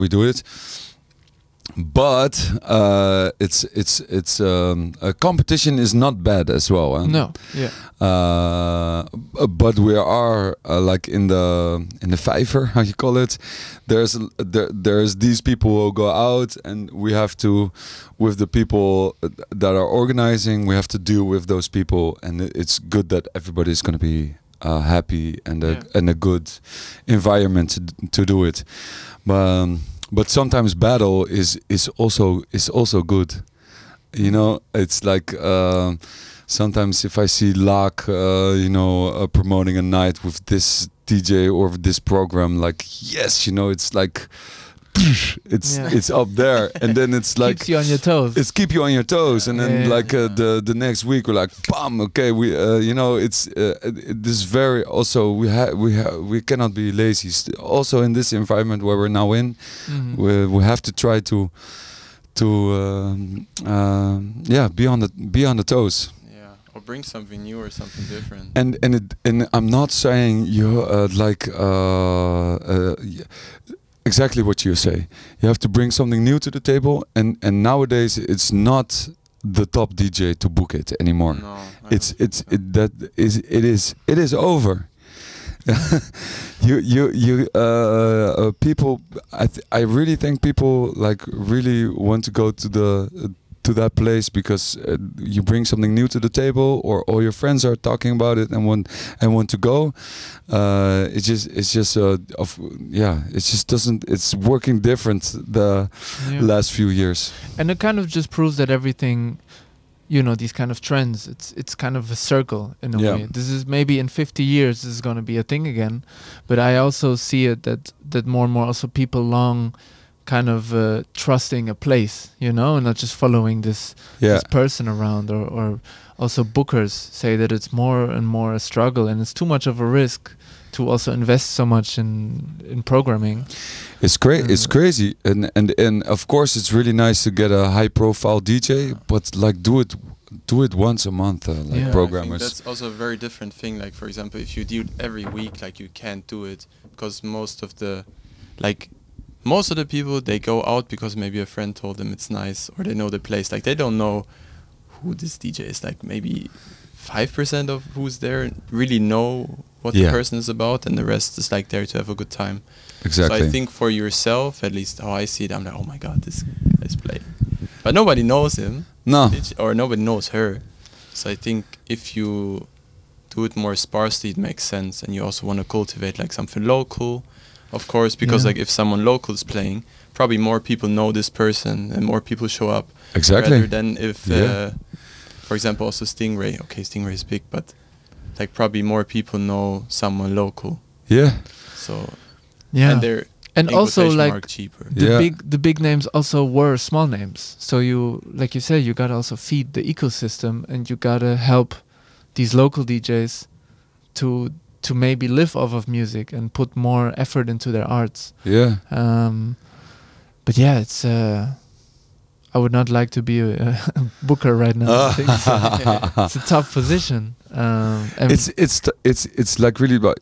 we do it. But a competition is not bad as well. Huh? No, yeah. But we are like in the vijver, how you call it. There's these people who go out, and we have to, with the people that are organizing, we have to deal with those people, and it's good that everybody is going to be happy and a good environment to do it. But sometimes battle is also good. You know, it's like sometimes if I see Laak, promoting a night with this DJ or this program, like yes, you know, it's like it's up there, and then it's like keeps you on your toes. It's keep you on your toes, and then the next week we're like, bam, okay, we it's this very also we cannot be lazy. Also in this environment where we're now in, we have to try to be on the toes. Or bring something new or something different. And I'm not saying you exactly what you say. You have to bring something new to the table, and nowadays it's not the top DJ to book it anymore. No, it is over. People. I really think people like really want to go to that place because you bring something new to the table, or all your friends are talking about it and want to go. It just doesn't. It's working different the last few years. And it kind of just proves that everything, these kind of trends, it's kind of a circle in a way. This is maybe in 50 years this is going to be a thing again, but I also see it that more and more also people long kind of trusting a place, and not just following this person around, or also bookers say that it's more and more a struggle, and it's too much of a risk to also invest so much in programming. It's it's crazy, and of course it's really nice to get a high profile DJ, but like do it once a month, programmers. I think that's also a very different thing. Like for example, if you do it every week, like you can't do it because most of the people, they go out because maybe a friend told them it's nice, or they know the place. Like they don't know who this DJ is. Like maybe 5% of who's there really know what the person is about, and the rest is like there to have a good time. Exactly. So I think for yourself, at least how I see it, I'm like, oh my god, this guy's playing. But nobody knows him. No. Or nobody knows her. So I think if you do it more sparsely, it makes sense. And you also want to cultivate like something local, of course, because like if someone local is playing, probably more people know this person and more people show up. Exactly. Rather than if, for example, also Stingray. Okay, Stingray is big, but like probably more people know someone local. Yeah. So and they're also like cheaper. The big names also were small names. So you, like you said, you gotta also feed the ecosystem, and you gotta help these local DJs to maybe live off of music and put more effort into their arts. Yeah. But it's I would not like to be a booker right now. I think it's a tough position. It's like really about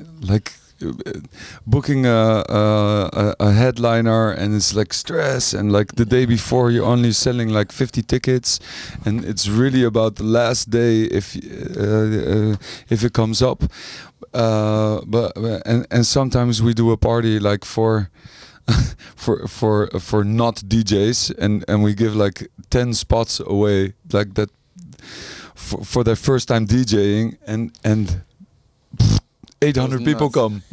booking a headliner, and it's like stress, and like the day before you're only selling like 50 tickets, and it's really about the last day if it comes up. But sometimes we do a party like for not DJs, and we give like 10 spots away like that for their first time DJing, and 800 people come.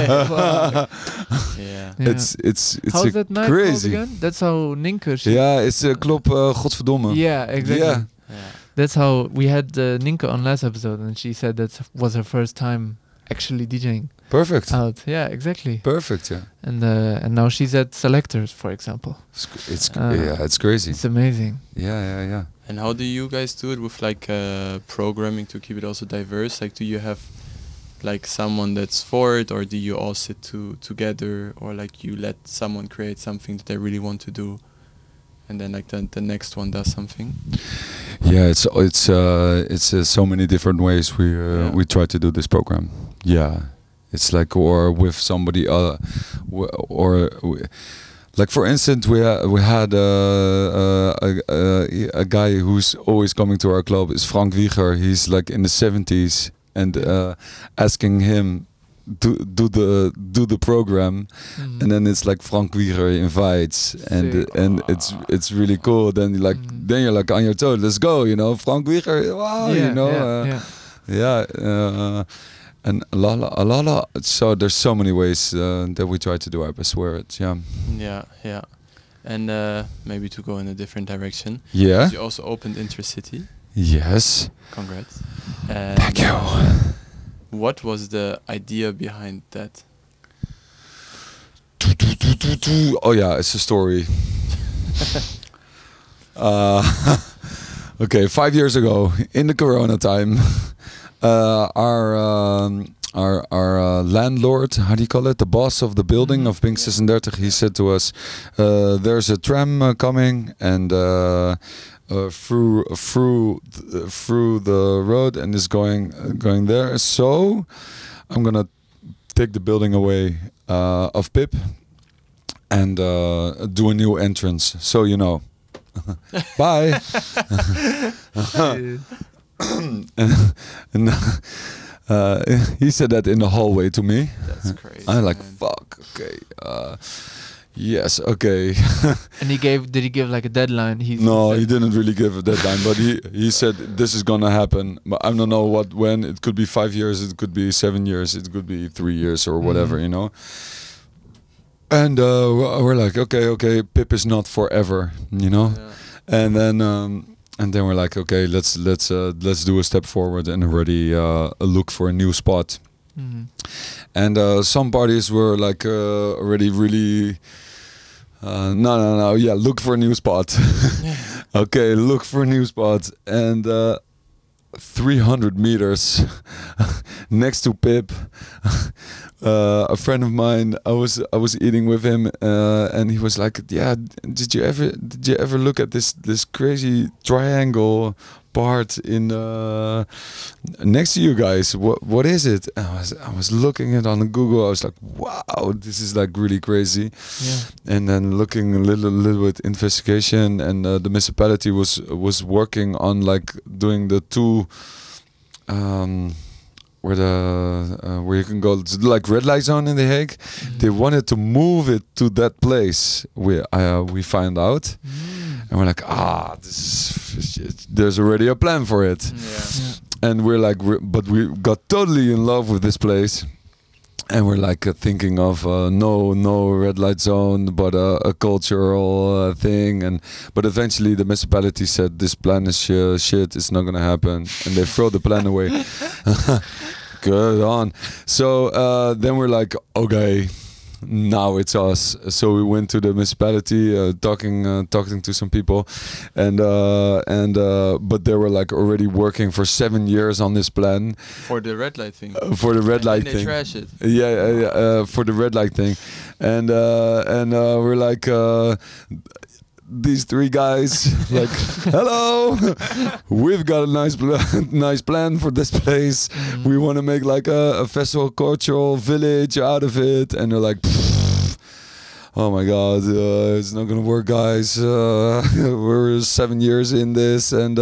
It's how's that night crazy. called again? That's how Ninke. It's Klop Godverdomme. Yeah, exactly. Yeah. That's how we had Ninke on last episode, and she said that was her first time actually DJing. Perfect. Out. Yeah, exactly. Perfect. Yeah. And now she's at Selectors, for example. It's crazy. It's amazing. Yeah. And how do you guys do it with like programming to keep it also diverse? Like, do you have like someone that's for it, or do you all sit together, or like you let someone create something that they really want to do, and then like the next one does something? Yeah, it's so many different ways we try to do this program. Yeah, it's like, or with somebody Like for instance, we had a guy who's always coming to our club is Frank Wieger. He's like in the 70s, and asking him do the program, and then it's like Frank Wieger invites, and it's really cool. Then you're like on your toes. Let's go, you know, Frank Wieger. Wow, you know, and a lot. So there's so many ways that we try to do our best words. Yeah. And maybe to go in a different direction. Yeah. You also opened Intercity. Yes. Congrats. Thank you. What was the idea behind that? Oh yeah, it's a story. Okay, 5 years ago, in the Corona time, our landlord, how do you call it, the boss of the building of Pink 36, he said to us, "There's a tram coming and through the road and is going there. So I'm gonna take the building away of Pip and do a new entrance. So you know." Bye. and he said that in the hallway to me. That's crazy. I'm like, fuck. Okay. Yes. Okay. And did he give like a deadline? No, he didn't really give a deadline, but he said this is gonna happen. But I don't know when. It could be 5 years. It could be 7 years. It could be 3 years or whatever. You know. And we're like, okay, Pip is not forever, you know. Yeah. And then we're like, okay, let's do a step forward and already look for a new spot. And some parties were like already really no, yeah, look for a new spot. Okay, look for a new spot. And 300 meters next to Pip, a friend of mine, I was eating with him, and he was like, "Yeah, did you ever look at this crazy triangle part in next to you guys? What is it?" And I was looking it on Google. I was like, "Wow, this is like really crazy." Yeah. And then looking a little bit investigation, and the municipality was working on like doing the two. Where you can go to like red light zone in The Hague. They wanted to move it to that place. We find out, and we're like, there's already a plan for it. Yeah. And we're like, but we got totally in love with this place, and we're like thinking of no red light zone, but a cultural thing. But eventually the municipality said this plan is shit. It's not gonna happen, and they throw the plan away. Good on. So then we're like, okay, now it's us. So we went to the municipality, talking to some people, and but they were like already working for 7 years on this plan for the red light thing. For the red light thing, they trash it. Yeah, for the red light thing, and we're like. These three guys like, hello, we've got a nice plan for this place. We want to make like a festival cultural village out of it, and they're like, oh my god, it's not gonna work, guys. We're 7 years in this, and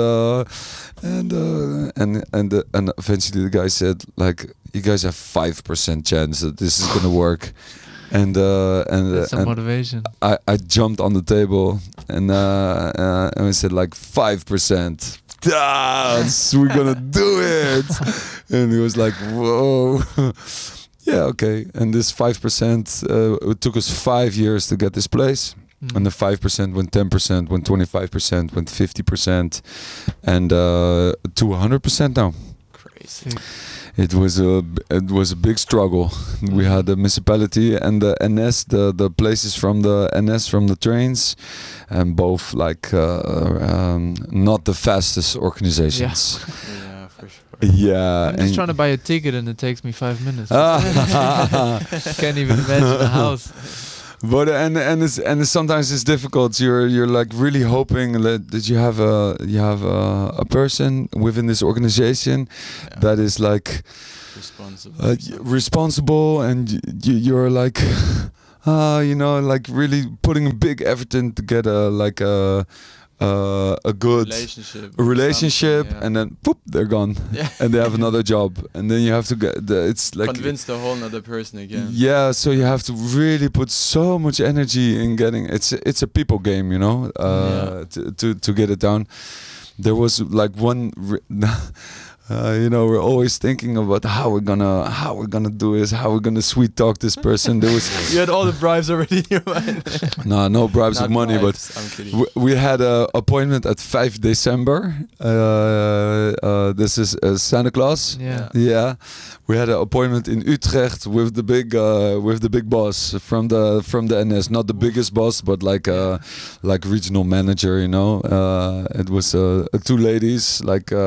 eventually the guy said like, you guys have 5% chance that this is gonna work. And that's some motivation. I jumped on the table and we said like 5%. We're gonna do it. And he was like, whoa. Yeah, okay. And this 5%, it took us 5 years to get this place. And the 5% went 10%, went 25%, went 50%, and to 100% now. Crazy. It was a big struggle. We had the municipality and the NS, the places from the NS from the trains, and both like not the fastest organizations. Yeah, for sure. Yeah, I'm just trying to buy a ticket and it takes me 5 minutes. Can't even imagine the house. But and sometimes it's difficult. You're like really hoping that you have a person within this organization that is like responsible, and you're like, you know, like really putting a big effort in to get a good relationship, relationship, yeah. and then poop, they're gone, Yeah. and they have another job, and then you have to get it's like convince the whole other person again. yeah, so you have to really put so much energy in getting it's a people game, you know, Yeah. to get it down. There was like one you know, we're always thinking about how we're gonna do this, how we're gonna sweet talk this person. There was You had all the bribes already in your mind. no bribes Not of money, bribes, but I'm kidding. we had a appointment at 5 December. This is Santa Claus. Yeah. Yeah, we had an appointment in Utrecht with the big boss from the NS, not the biggest boss, but like regional manager. You know, it was two ladies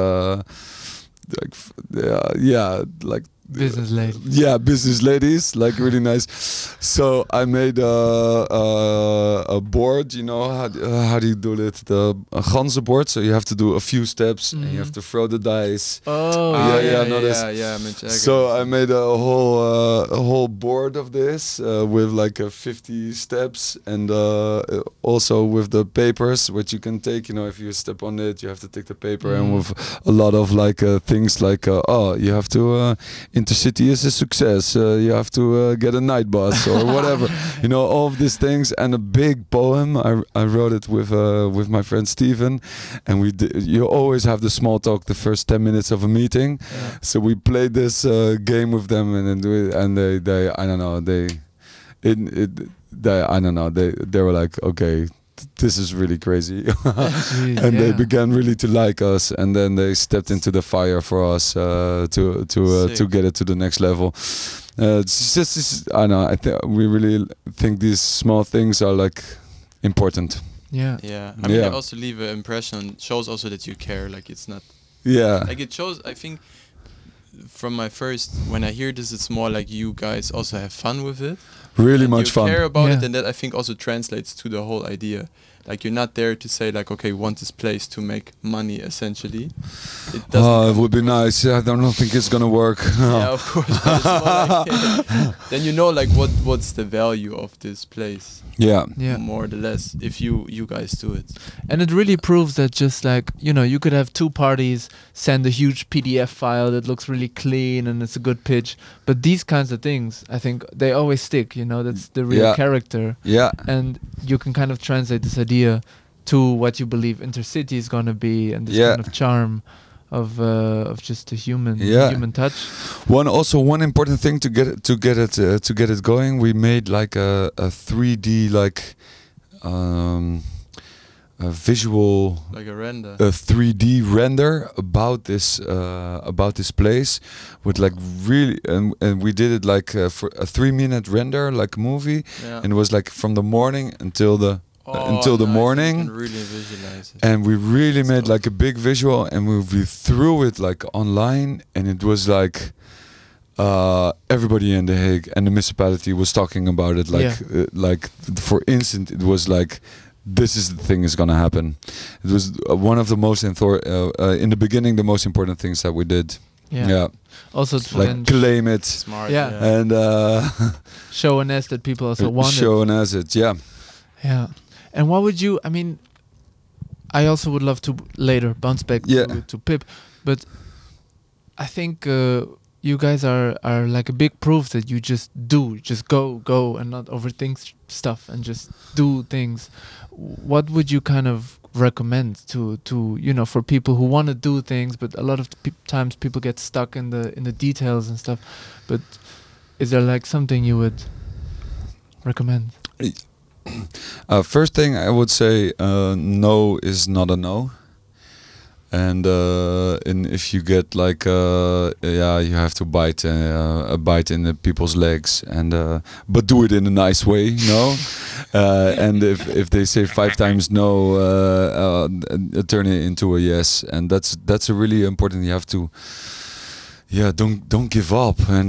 like Business lady. yeah, business ladies, like really nice. So I made a board, you know, how do you do it? The ganzen board. So you have to do a few steps and you have to throw the dice. Oh, no, this- So I made a whole board of this with like 50 steps, and also with the papers which you can take. You know, if you step on it, you have to take the paper, and with a lot of like things like you have to Intercity is a success. You have to get a night bus or whatever. You know, all of these things, and a big poem. I wrote it with my friend Steven, and you always have the small talk the first 10 minutes of a meeting. Yeah. So we played this game with them, and they I don't know, I don't know, they were like, okay, this is really crazy. Jeez, And they yeah. began really to like us, and then they stepped into the fire for us to get it to the next level. It's just I don't know, we really think these small things are like important. Yeah. Yeah, I mean, Yeah. they also leave an impression. Shows also that you care. Like it's not Yeah, like it shows. I think from my first, when I hear this, it's more like you guys also have fun with it. really And much you fun. care about it, Yeah. and that I think also translates to the whole idea. Like you're not there to say like, okay, we want this place to make money. Essentially, it doesn't. Oh, it come would be across- nice. Yeah, I don't think it's gonna work. Yeah, of course. But it's more like, then you know like what's the value of this place, Yeah. Yeah. more or less, if you guys do it. And it really proves that just like, you know, you could have two parties send a huge PDF file that looks really clean and it's a good pitch. But these kinds of things, I think they always stick, you know, that's the real Yeah. character. Yeah. And you can kind of translate this idea to what you believe Intercity is going to be, and this Yeah. kind of charm of just the human Yeah. human touch. One important thing to get it going, we made like a 3D like a visual Like a render. a 3D render about this place with like really and we did it like for a 3-minute render, like a movie, Yeah. and it was like from the morning until the Oh, nice. morning. You can really visualize it. And we really made So- like a big visual, and we threw it like online, and it was like everybody in The Hague and the municipality was talking about it. Like like for instance, it was like, this is the thing is gonna happen. It was one of the most in the beginning, the most important things that we did. Yeah. Also to Like then claim it Smart. Yeah. and show an S that people also want. show an asset. Yeah. Yeah. And what would you, I mean, I also would love to later bounce back Yeah. to Pip, but I think you guys are like a big proof that you just go and not overthink stuff and just do things. What would you kind of recommend to you know, for people who want to do things, but a lot of times people get stuck in the details and stuff, but is there like something you would recommend? First thing I would say, no is not a no. And if you get like, you have to bite a bite in the people's legs, and but do it in a nice way, no. And if they say 5 times no, turn it into a yes, and that's a really important. You have to. Yeah, don't give up, and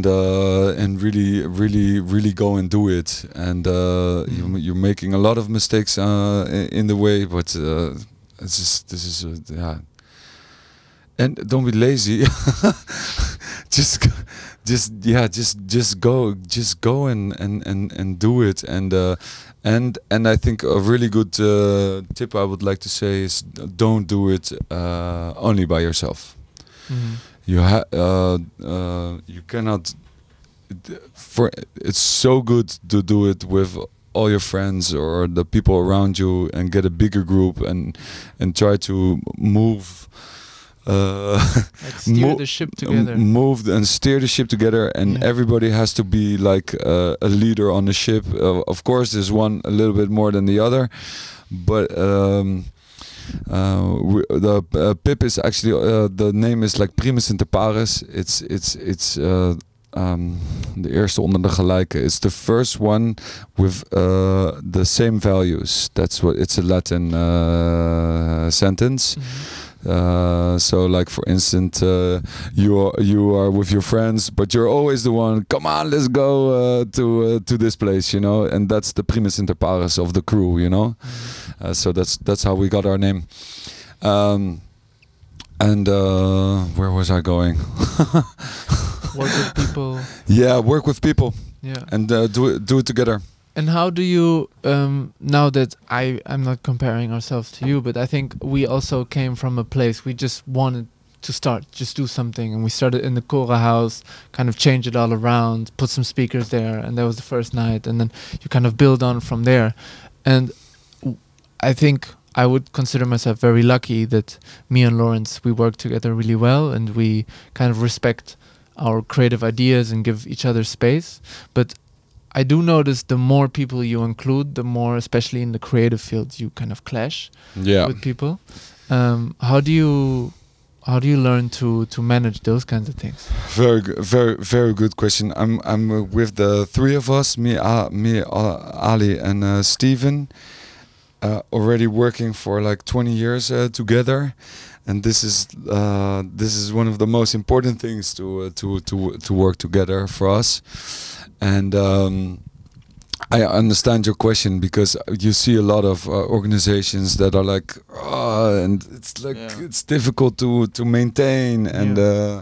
really go and do it. And you're making a lot of mistakes in the way, but this is And don't be lazy. just go and do it. And I think a really good tip I would like to say is don't do it only by yourself. You cannot. It's so good to do it with all your friends or the people around you and get a bigger group and try to move. Like steer the ship together. Move and steer the ship together, and everybody has to be like a leader on the ship. Of course, there's one a little bit more than the other, but Pip is actually the name is like Primus inter pares. It's de eerste onder de gelijke. It's the first one with the same values. That's what it's a Latin sentence. So like for instance, you are with your friends, but you're always the one. Come on, let's go to this place, you know. And that's the primus inter pares of the crew, you know. So that's how we got our name. And where was I going? Work with people. Yeah, work with people. Yeah, and do it together. And how do you, now that I'm not comparing ourselves to you, but I think we also came from a place we just wanted to just do something. And we started in the Cora house, kind of change it all around, put some speakers there. And that was the first night. And then you kind of build on from there. And I think I would consider myself very lucky that me and Lawrence, we work together really well. And we kind of respect our creative ideas and give each other space. But I do notice the more people you include, the more, especially in the creative fields, you kind of clash with people. How do you learn to manage those kinds of things? Very good question. I'm with the three of us, me, Ali, and Steven, already working for like 20 years together. And this is one of the most important things to work together for us. And I understand your question, because you see a lot of organizations that are like, and it's like it's difficult to maintain. And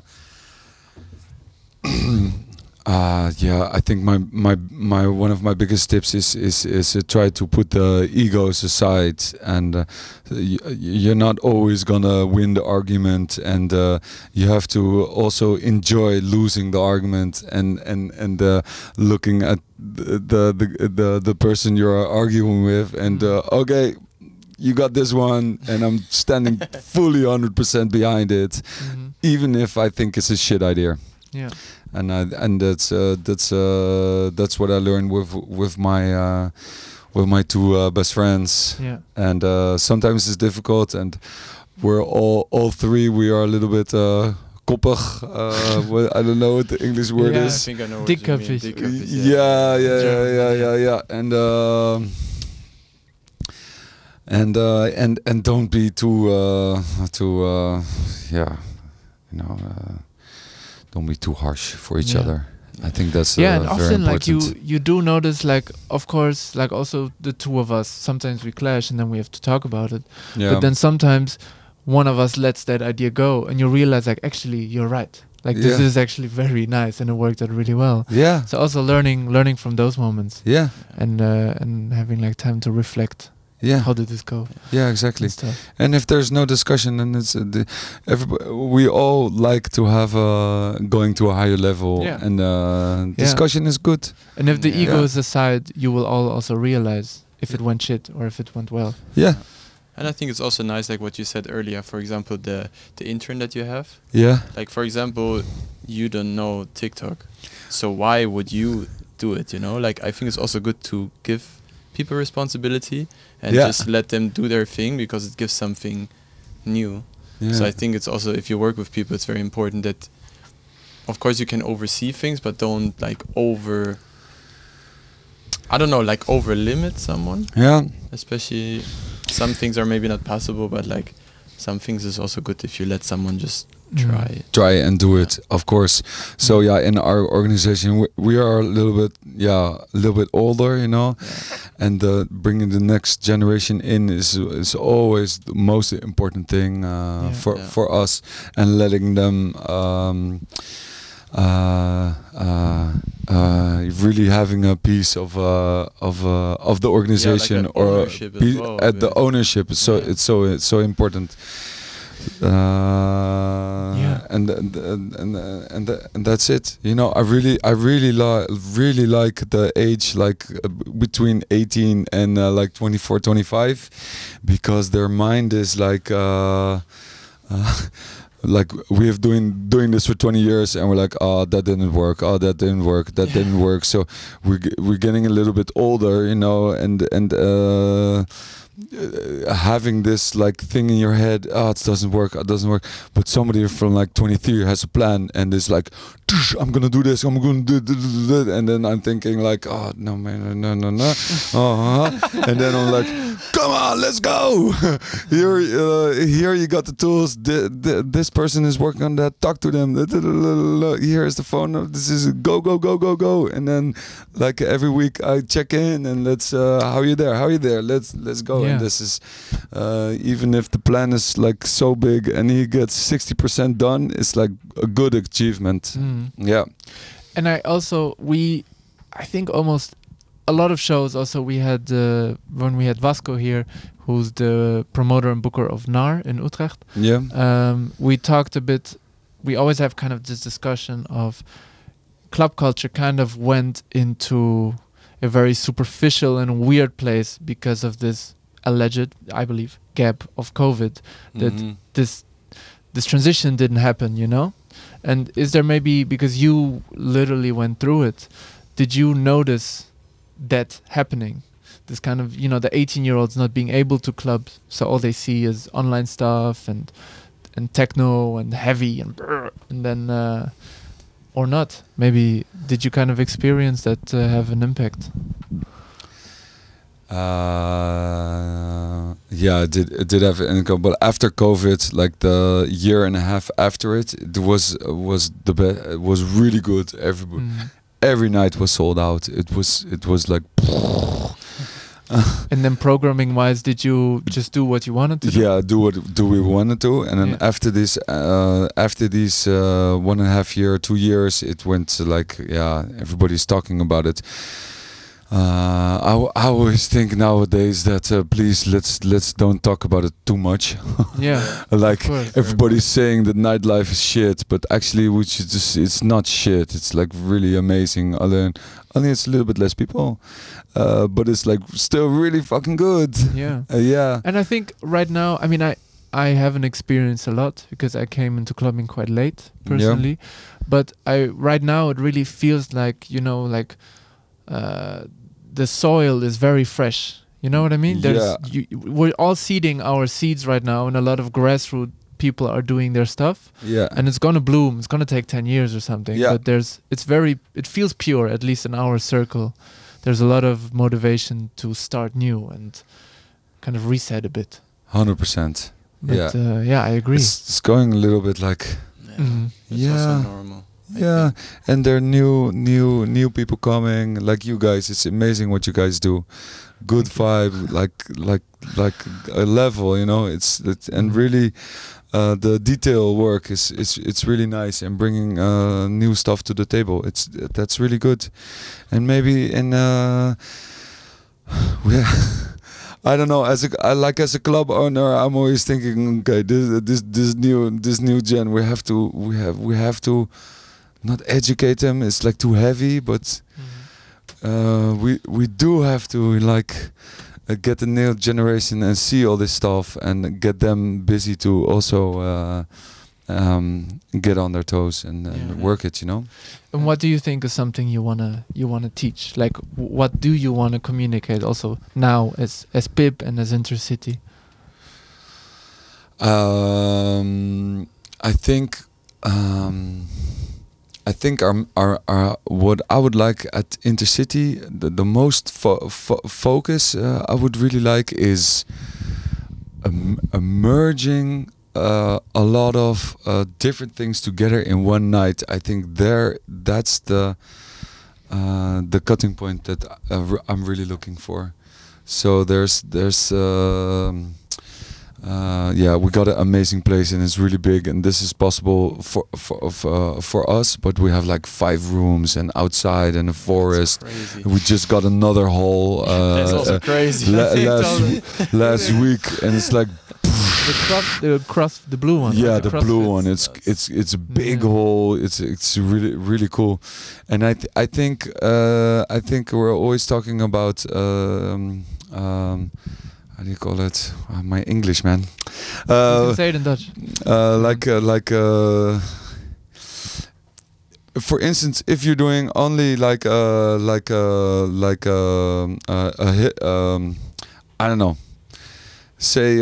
I think my one of my biggest tips is to try to put the egos aside, and you're not always gonna win the argument, and you have to also enjoy losing the argument and looking at the person you're arguing with, and okay, you got this one, and I'm standing fully 100% behind it, even if I think it's a shit idea. Yeah. And that's what I learned with my two best friends. Yeah. And sometimes it's difficult, and we're all three. We are a little bit koppig. I don't know what the English word is. I think I know what you mean. Dikköpig, Yeah. And don't be too don't be too harsh for each other. I think that's and very often important. like you do notice, like, of course, like also the two of us, sometimes we clash and then we have to talk about it. But then sometimes one of us lets that idea go, and you realize, like, actually you're right. Like this is actually very nice, and it worked out really well. Yeah. So also learning from those moments. Yeah. And having like time to reflect. Yeah. How did this go? Yeah, exactly. And if there's no discussion, then it's we all like to have going to a higher level, and discussion is good. And if the ego is aside, you will all also realize if it went shit or if it went well. Yeah. And I think it's also nice, like what you said earlier, for example, the intern that you have. Yeah. Like, for example, you don't know TikTok, so why would you do it, you know? Like, I think it's also good to give people responsibility and just let them do their thing, because it gives something new. So I think it's also, if you work with people, it's very important that, of course, you can oversee things, but don't like over limit someone. Yeah. Especially some things are maybe not possible, but like some things is also good if you let someone just try and do it, of course. So in our organization we are a little bit older, you know, and bringing the next generation in is always the most important thing for us, and letting them really having a piece of the organization, like or ownership as well, at the but- ownership. So Yeah. it's so important. And that's it. You know, I really like the age, like between 18 and like 24, 25, because their mind is like like we have doing this for 20 years, and we're like, oh, that didn't work, oh, that didn't work, that didn't work. So we're getting a little bit older, you know, and having this like thing in your head, oh, it doesn't work, it doesn't work. But somebody from like 23 has a plan and is like, I'm gonna do this, I'm gonna do that, and then I'm thinking like, oh no man, no. And then I'm like, come on, let's go. Here you got the tools. This person is working on that. Talk to them. Here is the phone. This is go. And then like every week I check in and let's how are you there? Let's go. Yeah. And this is even if the plan is like so big and he gets 60% done, it's like a good achievement. Yeah. And I think almost a lot of shows also we had, when we had Vasco here, who's the promoter and booker of NAR in Utrecht. Yeah. We talked a bit, we always have kind of this discussion of club culture kind of went into a very superficial and weird place because of this alleged, I believe, gap of COVID, that this transition didn't happen, you know? And is there maybe, because you literally went through it, did you notice that happening? This kind of, you know, the 18-year-olds not being able to club, so all they see is online stuff and techno and heavy and then, or not. Maybe, did you kind of experience that have an impact? Yeah, it did have an income, but after COVID, like the year and a half after it was the best. It was really good. Every night was sold out. It was like. And then programming wise, did you just do what you wanted to do? Yeah, do we wanted to, and then after these 1.5 year, 2 years, it went to like, yeah, everybody's talking about it. I always think nowadays that please let's don't talk about it too much. Yeah, like everybody's saying that nightlife is shit, but actually, it's not shit. It's like really amazing. Only it's a little bit less people, but it's like still really fucking good. Yeah, yeah. And I think right now, I mean, I haven't experienced a lot because I came into clubbing quite late personally, but right now it really feels like, you know, like. The soil is very fresh. You know what I mean? We're all seeding our seeds right now, and a lot of grassroots people are doing their stuff. Yeah. And it's gonna bloom. It's gonna take 10 years or something. Yeah. But it feels pure, at least in our circle. There's a lot of motivation to start new and kind of reset a bit. 100%. But I agree. It's going a little bit like. It's also normal. Yeah, and there are new people coming, like you guys. It's amazing what you guys do. Good vibe, like a level, you know. It's and really, the detail work it's really nice, and bringing new stuff to the table. That's really good, and maybe I don't know. As a club owner, I'm always thinking, okay, this new gen, we have to. Not educate them. It's like too heavy, but we do have to like get the new generation and see all this stuff and get them busy to also get on their toes and work it. You know. And what do you think is something you wanna teach? Like, what do you wanna communicate also now as Pip and as Intercity? I think our what I would like at Intercity, the most focus I would really like is merging a lot of different things together in one night. I think that's the cutting point that yeah, we got an amazing place and it's really big, and this is possible for us. But we have like 5 rooms and outside and a forest. Crazy. We just got another hall That's also crazy. last week, and it's like the blue one. yeah, right? the blue one. It's a big hole. It's really cool, and I think we're always talking about how do you call it? My English, man. You can say it in Dutch. For instance, if you're doing only like a hit, I don't know. Say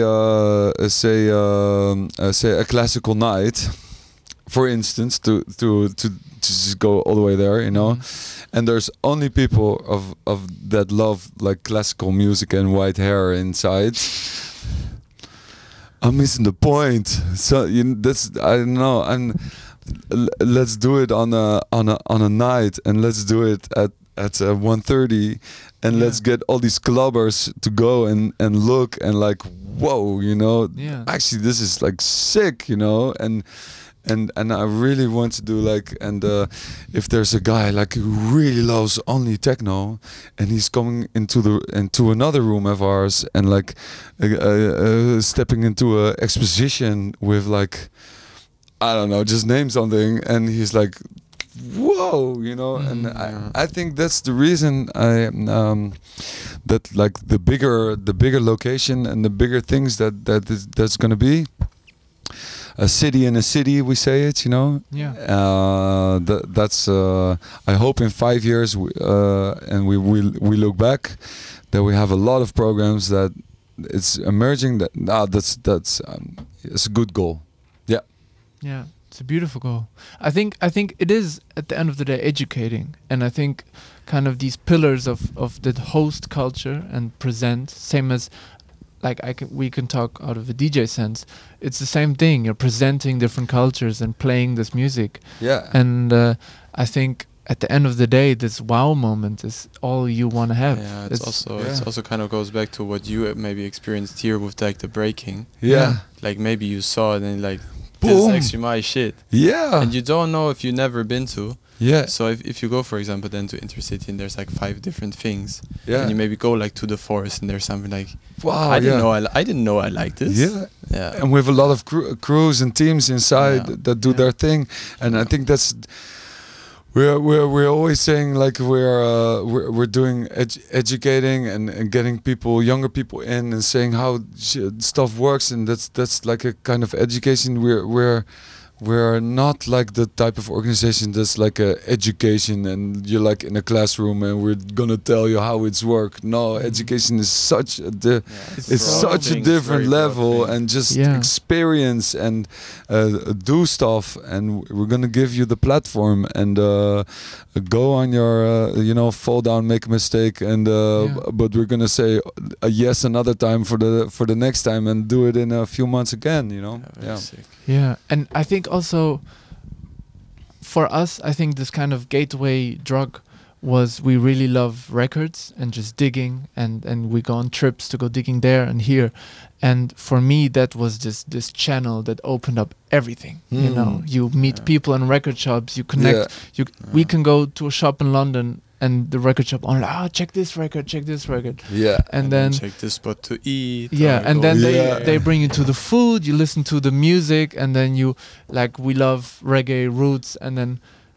a classical night, for instance, to just go all the way there, you know. And there's only people of that love like classical music and white hair inside. I'm missing the point. So that's, I don't know. And let's do it on a night, and let's do it at 1:30, and let's get all these clubbers to go and look and like, whoa, you know. Yeah. Actually, this is like sick, you know, and I really want to do like, and if there's a guy like who really loves only techno, and he's coming into another room of ours, and like stepping into a exposition with like, I don't know, just name something, and he's like, whoa, you know. And I think that's the reason that like the bigger location and the bigger things that's gonna be. A city in a city, we say it, you know. Yeah. That's. I hope in 5 years, and we look back, that we have a lot of programs that it's emerging. That's it's a good goal. Yeah. Yeah, it's a beautiful goal. I think it is at the end of the day educating, and I think kind of these pillars of the host culture and present, same as. Like we can talk out of a DJ sense. It's the same thing. You're presenting different cultures and playing this music. Yeah. And I think at the end of the day, this wow moment is all you want to have. Yeah, it's also kind of goes back to what you maybe experienced here with like the breaking. Yeah. Like maybe you saw it and like, this Boom. is actually my shit. Yeah. And you don't know if you've never been to. Yeah. So if you go, for example, then to Intercity, and there's like 5 different things. Yeah. And you maybe go like to the forest, and there's something like, wow. I didn't know I liked this. Yeah. Yeah. And we have a lot of crews and teams inside that do their thing, and I think that's. We're always saying like we're doing educating and getting people, younger people in, and saying how stuff works, and that's like a kind of education. We're not like the type of organization that's like a education and you're like in a classroom and we're gonna tell you how it's work. No, education is such a it's such a different level, and just experience and do stuff, and we're gonna give you the platform and go on your fall down, make a mistake, and but we're gonna say yes another time for the next time, and do it in a few months again, you know. Sick. Yeah, and I think also for us, I think this kind of gateway drug was we really love records and just digging, and we go on trips to go digging there and here, and for me that was just this channel that opened up everything. You know, you meet people in record shops, you connect. We can go to a shop in London, and the record shop owner, check this record. Yeah. And then check this spot to eat. Yeah, and then they bring you to the food, you listen to the music, and then you, like, we love reggae roots, and then,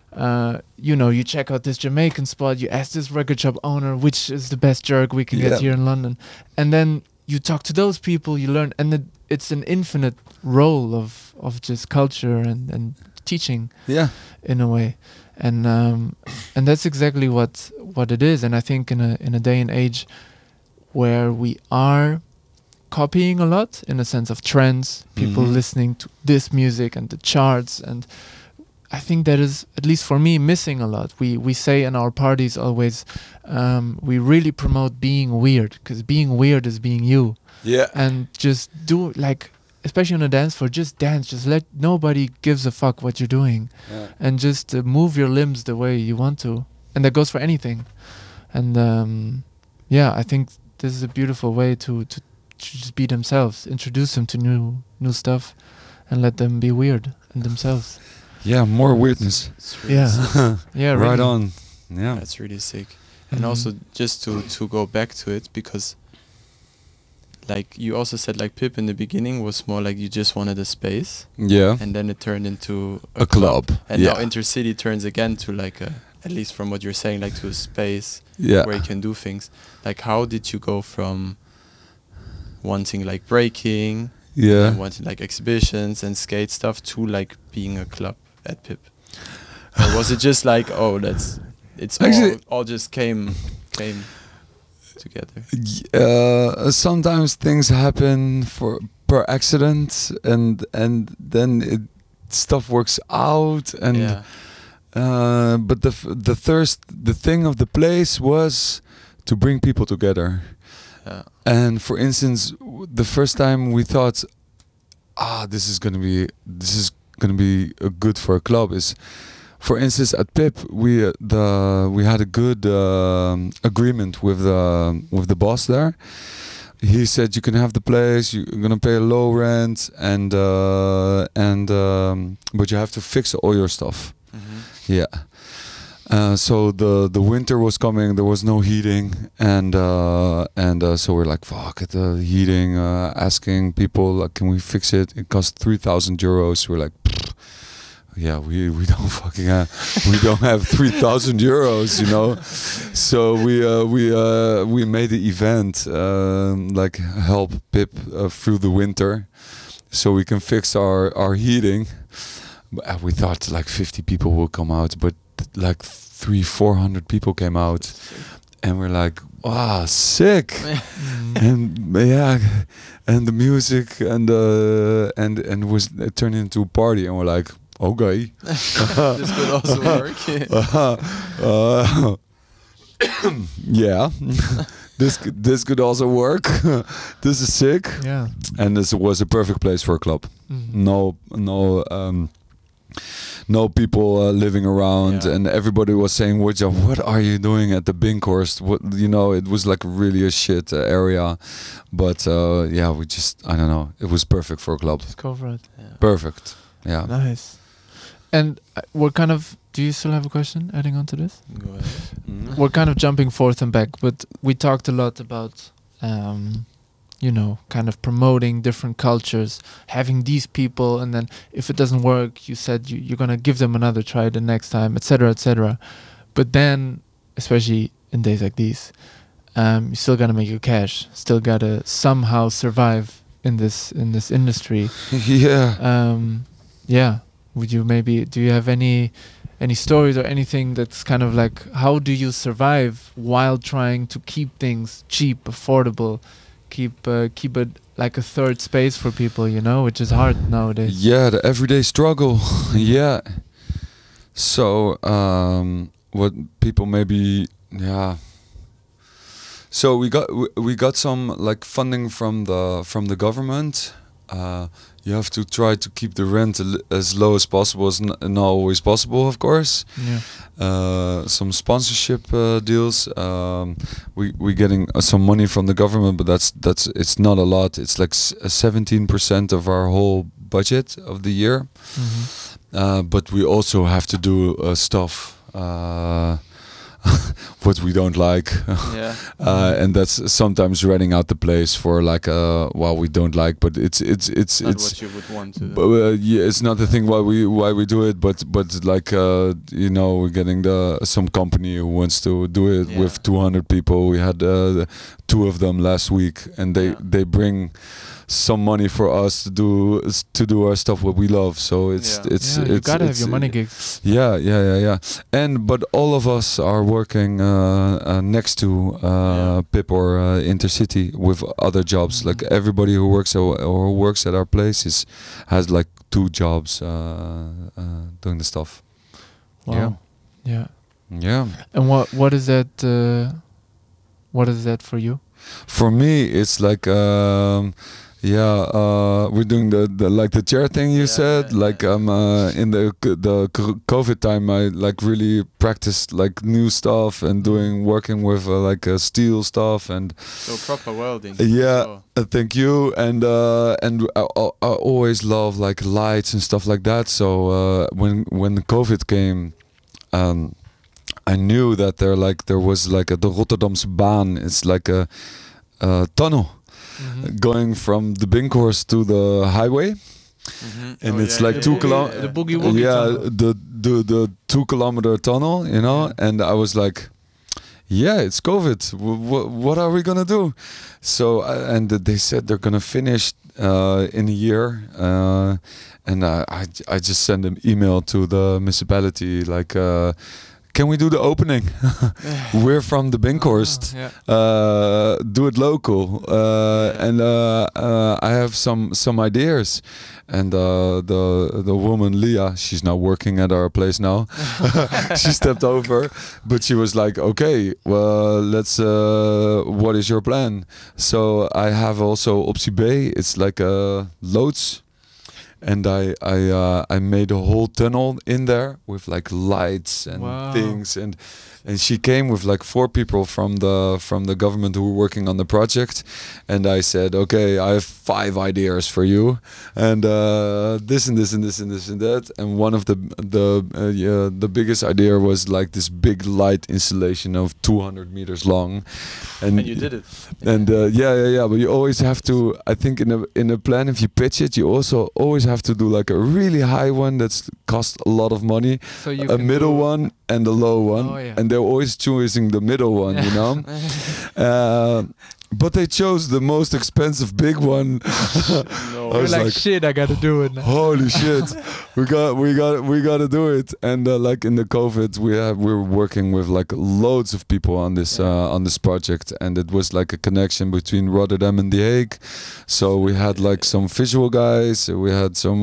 you check out this Jamaican spot, you ask this record shop owner, which is the best jerk we can get here in London. And then you talk to those people, you learn, and then it's an infinite role of just culture and teaching in a way. And that's exactly what it is. And I think in a day and age where we are copying a lot in a sense of trends, people listening to this music and the charts, and I think that is, at least for me, missing a lot. We say in our parties always, we really promote being weird, because being weird is being you. Yeah. And just do, like, especially on a dance floor, just dance. Just let nobody gives a fuck what you're doing, and just move your limbs the way you want to, and that goes for anything. And I think this is a beautiful way to should just be themselves. Introduce them to new stuff, and let them be weird in themselves. Yeah, more weirdness. It's really Yeah, sick. yeah, Right really. on. Yeah. That's really sick. And Mhm. also just to go back to it, because like you also said, like Pip in the beginning was more like you just wanted a space, Yeah. and then it turned into A club. and Yeah. now Intercity turns again to like a, at least from what you're saying, like to a space Yeah. where you can do things. Like how did you go from wanting like breaking Yeah. and wanting like exhibitions and skate stuff to like being a club at Pip? Or was it just like, oh, it's Actually- all just came together? Sometimes things happen per accident, and then stuff works out, and Yeah. but the thing of the place was to bring people together. Yeah. And for instance, the first time we thought, this is gonna be good for a club is, for instance, at Pip we had a good agreement with the boss there. He said you can have the place, you're gonna pay a low rent, and but you have to fix all your stuff. Mhm. Yeah. So the winter was coming. There was no heating, and so we're like, fuck it, the heating. Asking people, like, can we fix it? It cost 3,000 euros. We're like, yeah, we don't fucking we don't have 3,000 euros, you know. So we made the event, like help Pip through the winter, so we can fix our heating. We thought like 50 people will come out, but like 300-400 people came out, and we're like, wow, sick. And yeah, and the music and it turned into a party, and we're like, okay. This could also work. Yeah. This could also work. This is sick. Yeah. And this was a perfect place for a club. Mhm. No people living around, Yeah. and everybody was saying, what are you doing at the Binkhorst? What, you know, it was like really a shit area, but yeah, we just, I don't know, it was perfect for a club. Just go for it. Yeah. Perfect. Yeah. Nice. And what kind of? Do you still have a question adding on to this? Go ahead. We're kind of jumping forth and back, but we talked a lot about, kind of promoting different cultures, having these people, and then if it doesn't work, you said you're gonna give them another try the next time, etc., etc. But then, especially in days like these, you still gotta make your cash, still gotta somehow survive in this industry. Yeah. Yeah. Would you do you have any stories or anything that's kind of like, how do you survive while trying to keep things cheap, affordable, keep it like a third space for people, which is hard nowadays. Yeah, the everyday struggle. Yeah. So what people maybe, yeah. So we got some like funding from the government. You have to try to keep the rent as low as possible. It's not always possible, of course. Yeah. Some sponsorship deals. We getting some money from the government, but that's it's not a lot. It's like 17% of our whole budget of the year. Mm-hmm. But we also have to do stuff what we don't like. Yeah. And that's sometimes renting out the place for like we don't like, but it's Not what you would want to do. yeah, it's not the thing why we do it, but like we're getting some company who wants to do it with 200 people. We had 2 of them last week, and they bring some money for us to do our stuff what we love. So it's you gotta have your money gigs. Yeah. But all of us are working next to Pip or Intercity with other jobs. Mm-hmm. Like everybody who works at our place has like 2 jobs doing the stuff. Wow. Yeah. Yeah. And what is that? What is that for you? For me, it's like we're doing the like the chair thing you said. Like in the COVID time, I like really practiced like new stuff and working with like steel stuff and so proper welding. Thank you. And I always love like lights and stuff like that. So when the COVID came, I knew that there was like the Rotterdamse Baan. It's like a tunnel going from the Binkhorst to the highway, and it's like 2 kilometers. The boogie woogie tunnel. The 2 kilometer tunnel, you know. And I was like, yeah, it's COVID. What are we gonna do? So and they said they're gonna finish in a year. And I just sent an email to the municipality like, can we do the opening? We're from the Binkhorst. Do it local. And I have some ideas. And the woman Leah, she's now working at our place now. She stepped over, but she was like, "Okay, well, let's. What is your plan?" So I have also Optie B. It's like a loods. And I made a whole tunnel in there with like lights and things, and she came with like 4 people from the government who were working on the project, and I said, okay, I have 5 ideas for you, and this and this and this and this and that, and one of the biggest idea was like this big light installation of 200 meters long, and you did it, and but you always have to, I think in a plan, if you pitch it, you also always have to do like a really high one that's cost a lot of money, so a middle one and a low one, and they're always choosing the middle one, you know. But they chose the most expensive big one. I was like, shit, I gotta do it now. Holy shit, we gotta do it. And like in the COVID, we're working with like loads of people on this project, and it was like a connection between Rotterdam and The Hague. So we had like some visual guys, we had some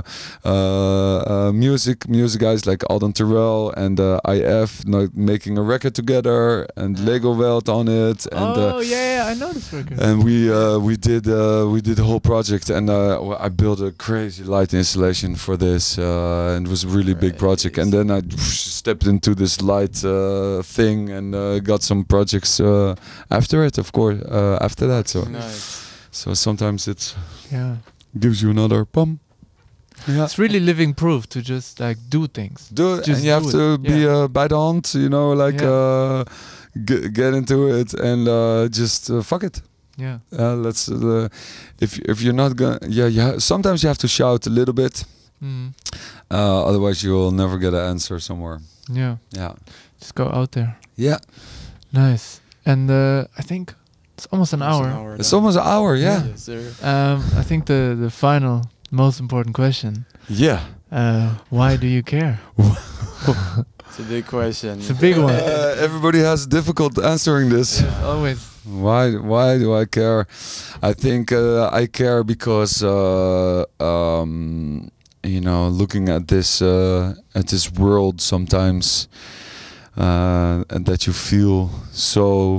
music guys like Alden Terrell and IF making a record together, and Lego Welt on it. And I know this record. And we did the whole project, and I built a crazy light installation for this, and it was a really big project. And then I stepped into this light thing and got some projects after it, of course. After that, so so sometimes it gives you another pump. Yeah. It's really living proof to just like do things. And you have to be by the hand, you know, like get into it and just fuck it. Yeah. Let's if you're not gonna sometimes you have to shout a little bit. Otherwise you will never get an answer somewhere. Yeah. Just go out there. Yeah. Nice. And I think it's almost an hour. It's almost an hour. Yeah. Yes, sir. I think the final most important question. Yeah. Why do you care? It's a big question. It's a big one. Everybody has difficult answering this. Yeah, always. Why do I care? I think I care because you know, looking at this world sometimes, and that you feel so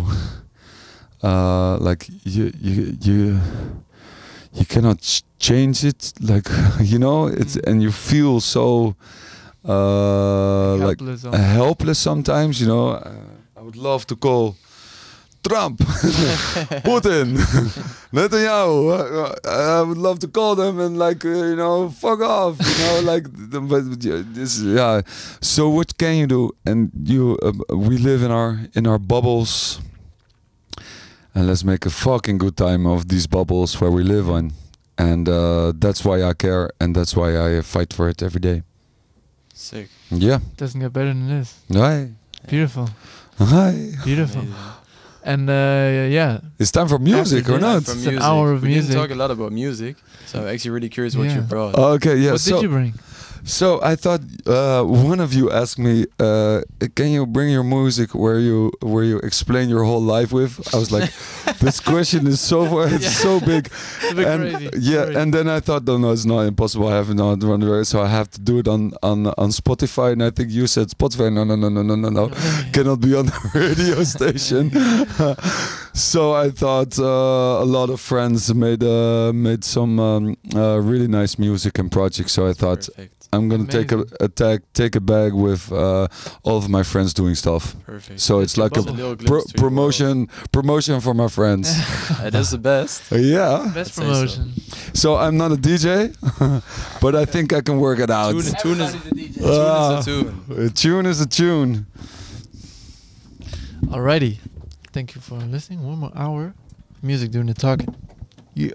like you cannot change it, like, you know, it's and you feel so helpless, like helpless sometimes, you know. I would love to call Trump, Putin, Netanyahu. I would love to call them and like you know, fuck off, you know, like. But this, So what can you do? And we live in our bubbles, and let's make a fucking good time of these bubbles where we live on. And that's why I care, and that's why I fight for it every day. Sick. Yeah. Doesn't get better than this. Right. Beautiful. Hi. Beautiful. Amazing. And it's time for music or not? It's an hour of music. We didn't talk a lot about music, so I'm actually really curious what you brought. Okay, yeah. What did you bring? So I thought one of you asked me, "Can you bring your music where you explain your whole life with?" I was like, "This question is so so big." It's a bit crazy. Yeah, and then I thought, no, it's not impossible. I have not run away, so I have to do it on Spotify. And I think you said Spotify. No, cannot be on the radio station. So I thought a lot of friends made some really nice music and projects. So I thought Perfect. I'm gonna take a bag with all of my friends doing stuff. Perfect. So it's like a Just little glimpse to your promotion for my friends. world. That is the best. Yeah. Best I'd say so. promotion. So I'm not a DJ, but I think I can work it out. Tune is Ah, a tune. a tune is a tune. Alrighty. Thank you for listening. One more hour. Music doing the talking. Yeah.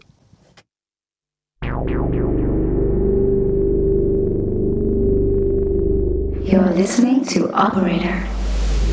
You're listening to Operator.